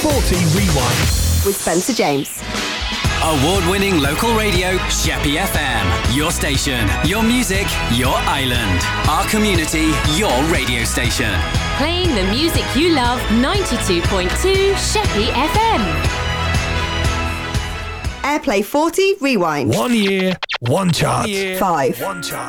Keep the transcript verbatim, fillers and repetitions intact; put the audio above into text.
forty Rewind. With Spencer James. Award-winning local radio, Sheppey F M. Your station, your music, your island. Our community, your radio station. Playing the music you love, ninety-two point two Sheppey F M. Airplay forty Rewind. One year, one chart. One year, Five. One chart.